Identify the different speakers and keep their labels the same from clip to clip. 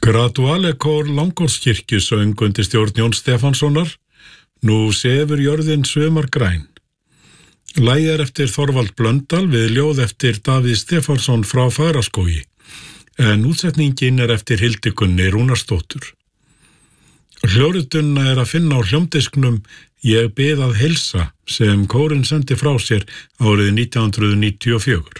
Speaker 1: Graduale-kór Langholtskirkju söng undir stjórn Jóns Stefánssonar, Nú sefur jörðin sumargræn. Lagið er eftir Þorvald Blöndal við ljóð eftir Davíð Stefánsson frá Fagraskógi, en útsetningin er eftir Hildigunni Rúnarsdóttur. Hljóðritunina er að finna á hljómdisknum Ég bið að heilsa sem kórinn sendi frá sér árið 1994.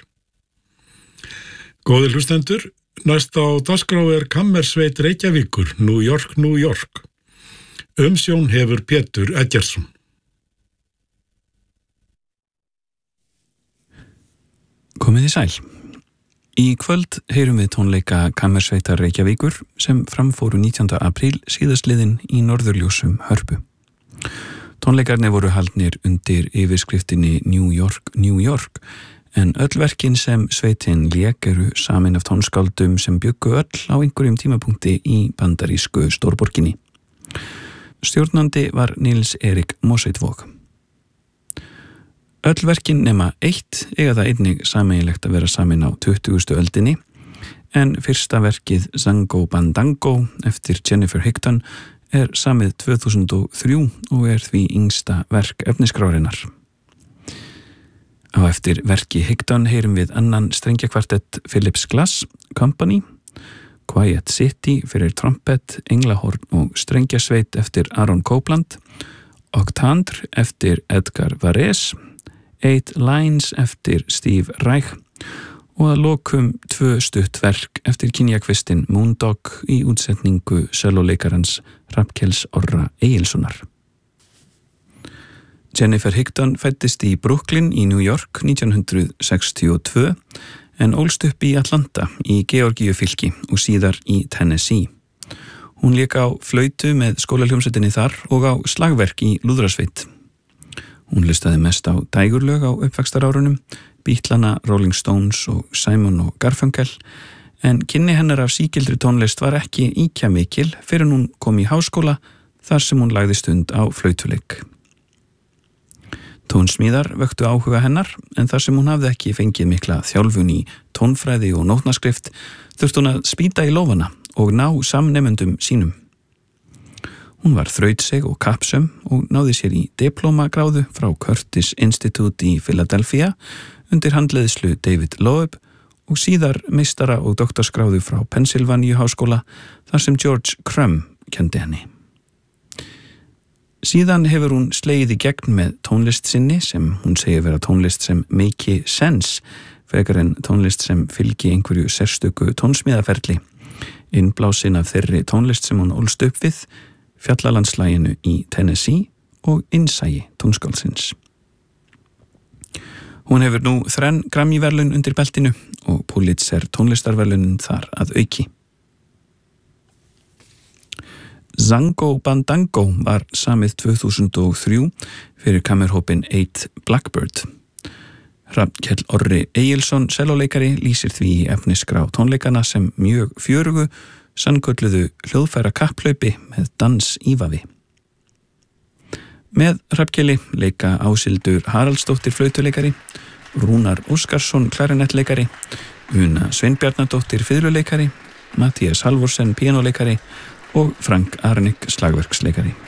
Speaker 1: Góðir hlustendur, næst á dagskrá er Kammersveit Reykjavíkur, New York, New York. Umsjón hefur Pétur Eggertsson.
Speaker 2: Komið þið sæl. Í kvöld heyrum við tónleika Kammersveitar Reykjavíkur sem framfóru 19. apríl síðastliðin í Norðurljósum Hörpu. Tónleikarnir voru haldnir undir yfirskriftinni New York, New York, en öll verkin sem sveitin lék eru samin af tónskáldum sem bjuggu öll á einhverjum tímapunkti í bandarísku stórborginni. Stjórnandi var Nils Erik Moseitvog. Öll verkin nema eitt eiga það einnig sameiginlegt að vera samin á 20. öldinni, en fyrsta verkið Zango Bandango eftir Jennifer Higdon er samið 2003 og er því yngsta verk efniskrárinnar. Á eftir verki Higdon heyrum við annan strengjakvartett Philips Glass Company, Quiet City fyrir trompet, englahorn og strengjasveit eftir Aaron Copland, Octandre eftir Edgar Varese, 8 Lines eftir Steve Reich og að lokum 2 stutt verk eftir kynjakvistin Moondog í útsetningu sellóleikarans Hrafnkels Orra Egilssonar. Jennifer Higdon fæddist í Brooklyn í New York 1962 en ólst upp í Atlanta í Georgíufylki og síðar í Tennessee. Hún lék á flautu með skólahljómsveitinni þar og á slagverk í lúðrasveit. Hún hlustaði mest á dægurlög á uppvaxtarárunum, Beatlana, Rolling Stones og Simon og Garfunkel, en kynni hennar af sígildri tónlist var ekki ýkja mikil fyrir hún kom í háskóla þar sem hún lagði stund á flautuleik. Tónsmíðar vöktu áhuga hennar, en þar sem hún hafði ekki fengið mikla þjálfun í tónfræði og nótnaskrift, þurfti hún að spýta í lófana og ná samnemendum sínum. Hún var þrautseg og kappsöm og náði sér í diplómagráðu frá Curtis Institute í Philadelphia undir handleiðslu David Loeb og síðar meistara- og doktorsgráðu frá Pennsylvania háskóla þar sem George Crumb kenndi henni. Síðan hefur hún slegið í gegn með tónlist sinni sem hún segir vera tónlist sem make sense, frekar en tónlist sem fylgi einhverju sérstöku tónsmíðaferli, innblásin af þeirri tónlist sem hún ólst upp við, fjallalandslæginu í Tennessee og innsæi tónskáldsins. Hún hefur nú 3 Grammy-verðlaun undir beltinu og Pulitzer tónlistarverðlaunin þar að auki. Zango Bandango var samið 2003 fyrir kammerhópin 8 Blackbird. Hrafnkell Orri Egilsson sellóleikari lýsir því í efniskrá tónleikana sem mjög fjörugu, sannkölluðu hljóðfæra kapplaupi með dans ívafi. Með Hrafnkelli leika Áshildur Haraldsdóttir flautuleikari, Rúnar Óskarsson klarinettleikari, Una Sveinbjarnardóttir fiðluleikari, Matthías Halvorsen píanóleikari og Frank Arnik slagverksleikari.